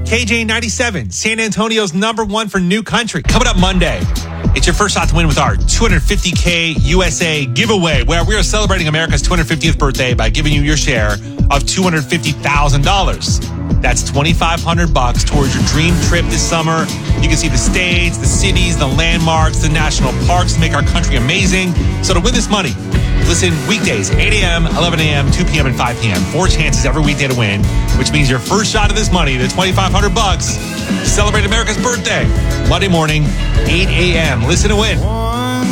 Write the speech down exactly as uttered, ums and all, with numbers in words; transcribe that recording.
K J ninety-seven, San Antonio's number one for new country. Coming up Monday, it's your first shot to win with our two hundred fifty K U S A giveaway, where we are celebrating America's two hundred fiftieth birthday by giving you your share of two hundred fifty thousand dollars. That's twenty-five hundred bucks towards your dream trip this summer. You can see the states, the cities, the landmarks, the national parks to make our country amazing. So to win this money, listen weekdays, eight a.m., eleven a.m., two p.m., and five p.m. Four chances every weekday to win, which means your first shot of this money, the twenty-five hundred bucks, to celebrate America's birthday. Monday morning, eight a.m. Listen to win.